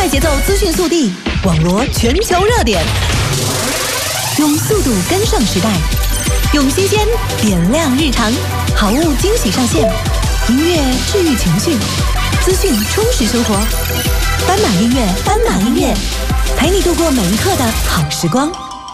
快节奏资讯速递，网罗全球热点，用速度跟上时代，用新鲜点亮日常，好物惊喜上线，音乐治愈情绪，资讯充实生活。斑马音乐，斑马音乐，陪你度过每一刻的好时光。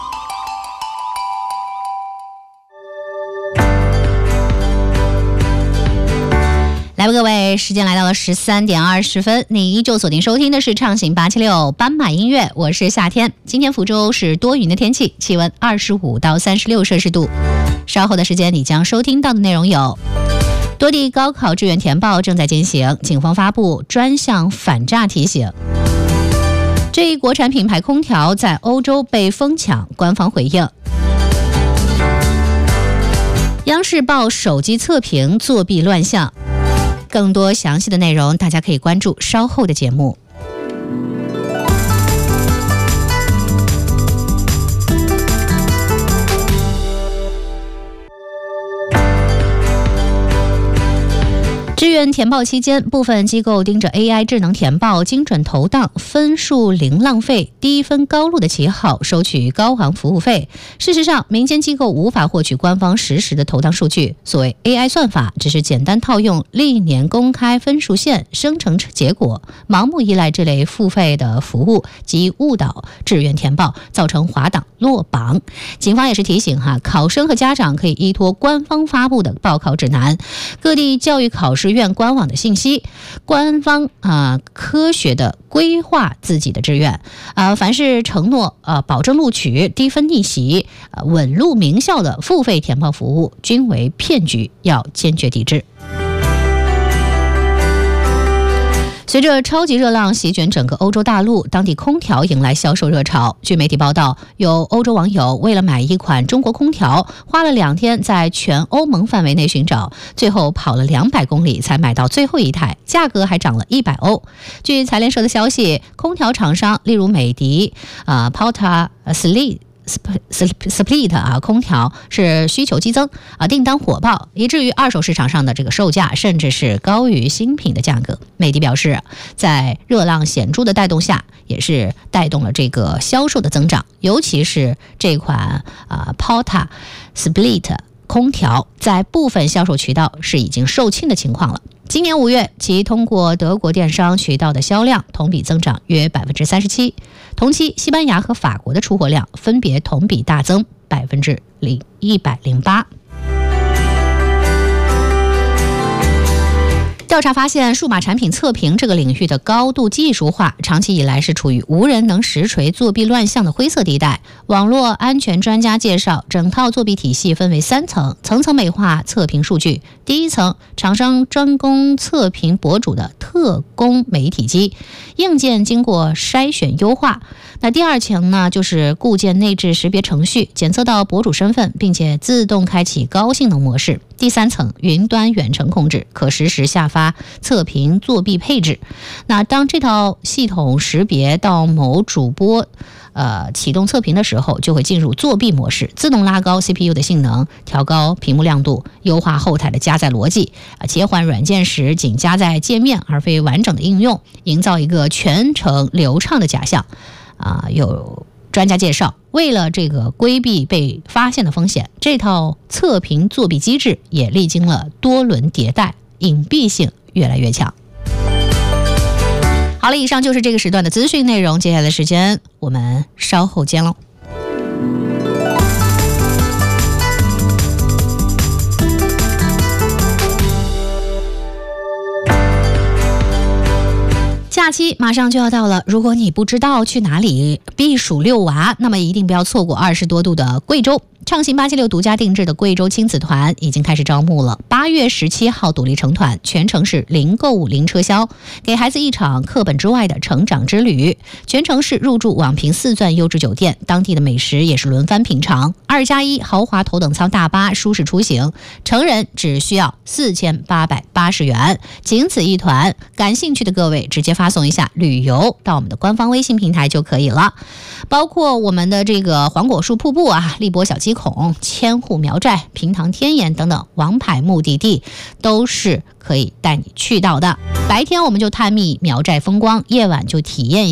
来吧，各位，时间来到了13点20分，你依旧锁定收听的是畅行876斑马音乐，我是夏天。今天福州是多云的天气，气温25到36摄氏度。稍后的时间你将收听到的内容有：多地高考志愿填报正在进行，警方发布专项反诈提醒；这一国产品牌空调在欧洲被疯抢，官方回应；央视报手机测评作弊乱象。更多详细的内容，大家可以关注稍后的节目。志愿填报期间，部分机构盯着 AI 智能填报、精准投档、分数零浪费、低分高录的旗号，收取高昂服务费。事实上，民间机构无法获取官方实时的投档数据。所谓 AI 算法，只是简单套用历年公开分数线生成结果，盲目依赖这类付费的服务及误导志愿填报，造成滑档落榜。警方也是提醒考生和家长可以依托官方发布的报考指南、各地教育考试院官网的信息，官方科学的规划自己的志愿。凡是承诺保证录取、低分逆袭、稳入名校的付费填报服务，均为骗局，要坚决抵制。随着超级热浪席卷整个欧洲大陆，当地空调迎来销售热潮。据媒体报道，有欧洲网友为了买一款中国空调，花了2天在全欧盟范围内寻找，最后跑了200公里才买到最后一台，价格还涨了100欧。据财联社的消息，空调厂商例如美的、Porta Split 空调是需求激增订单火爆，以至于二手市场上的这个售价甚至是高于新品的价格。美的表示，在热浪显著的带动下，也是带动了这个销售的增长，尤其是这款Porta Split 空调在部分销售渠道是已经售罄的情况了。今年5月，其通过德国电商渠道的销量同比增长约 37%， 同期西班牙和法国的出货量分别同比大增 108%。调查发现，数码产品测评这个领域的高度技术化，长期以来是处于无人能实锤作弊乱象的灰色地带。网络安全专家介绍，整套作弊体系分为3层，层层美化测评数据。第一层，厂商专供测评博主的特供媒体机，硬件经过筛选优化。那第2层呢，就是固件内置识别程序，检测到博主身份，并且自动开启高性能模式。第3层，云端远程控制，可实时下发测评作弊配置。那当这套系统识别到某主播启动测评的时候，就会进入作弊模式，自动拉高 CPU 的性能，调高屏幕亮度，优化后台的加载逻辑，切换软件时仅加载界面而非完整的应用，营造一个全程流畅的假象。有专家介绍，为了这个规避被发现的风险，这套测评作弊机制也历经了多轮迭代，隐蔽性越来越强。好了，以上就是这个时段的资讯内容，接下来的时间我们稍后见喽。假期马上就要到了，如果你不知道去哪里避暑遛娃，那么一定不要错过20多度的贵州。畅行876独家定制的贵州亲子团已经开始招募了，8月17号独立成团，全程是零购物零车销，给孩子一场课本之外的成长之旅。全程是入住网评4钻优质酒店，当地的美食也是轮番品尝，2+1豪华头等舱大巴舒适出行，成人只需要4880元，仅此一团。感兴趣的各位直接发送一下旅游到我们的官方微信平台就可以了。包括我们的这个黄果树瀑布荔波小鸡孔、千户苗寨、平塘天眼等等王牌目的地都是可以带你去到的。白天我们就探秘苗寨风光，夜晚就体验